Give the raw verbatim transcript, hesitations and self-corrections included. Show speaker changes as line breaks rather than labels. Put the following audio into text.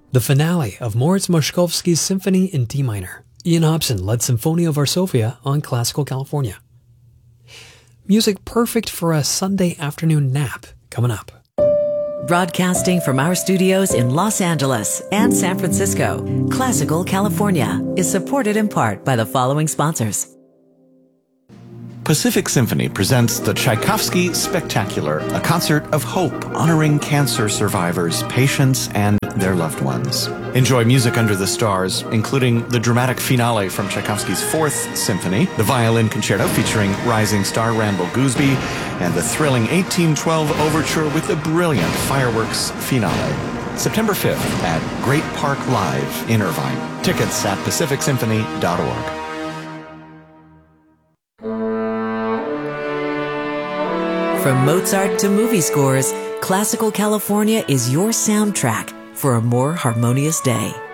The finale of Moritz Moszkowski's Symphony in D minor. Ian Hobson led Symphonia Varsovia on Classical California. Music perfect for a Sunday afternoon nap coming up.
Broadcasting from our studios in Los Angeles and San Francisco, Classical California is supported in part by the following sponsors.
Pacific Symphony presents the Tchaikovsky Spectacular, a concert of hope honoring cancer survivors, patients, and their loved ones. Enjoy music under the stars, including the dramatic finale from Tchaikovsky's Fourth Symphony, the violin concerto featuring rising star Randall Gooseby, and the thrilling eighteen twelve overture with the brilliant fireworks finale. September fifth at Great Park Live in Irvine. Tickets at pacific symphony dot org.
From Mozart to movie scores, Classical California is your soundtrack for a more harmonious day.